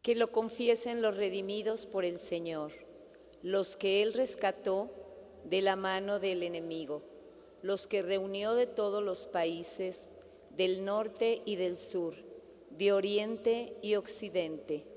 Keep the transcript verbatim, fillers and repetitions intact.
Que lo confiesen los redimidos por el Señor, los que Él rescató de la mano del enemigo, los que reunió de todos los países, del norte y del sur, de oriente y occidente.